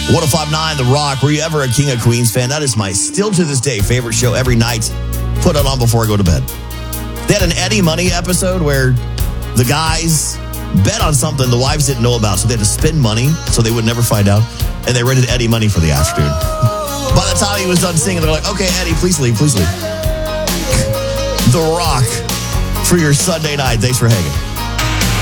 105.9 The Rock. Were you ever a King of Queens fan? That is my, still to this day, favorite show every night. Put it on before I go to bed. They had an Eddie Money episode where the guys bet on something the wives didn't know about, so they had to spend money so they would never find out, and they rented Eddie Money for the afternoon. By the time he was done singing, they're like, okay, Eddie, please leave, please leave. The Rock for your Sunday night. Thanks for hanging.